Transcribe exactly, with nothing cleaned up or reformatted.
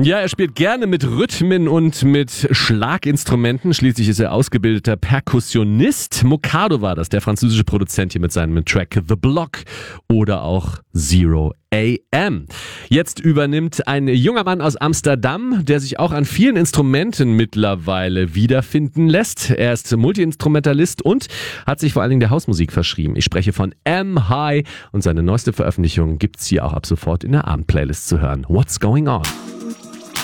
Ja, er spielt gerne mit Rhythmen und mit Schlaginstrumenten. Schließlich ist er ausgebildeter Perkussionist. Mokado war das, der französische Produzent hier mit seinem Track The Block oder auch Zero A M. Jetzt übernimmt ein junger Mann aus Amsterdam, der sich auch an vielen Instrumenten mittlerweile wiederfinden lässt. Er ist Multiinstrumentalist und hat sich vor allen Dingen der Hausmusik verschrieben. Ich spreche von M. High und seine neueste Veröffentlichung gibt's hier auch ab sofort in der Abendplaylist zu hören. What's Going On?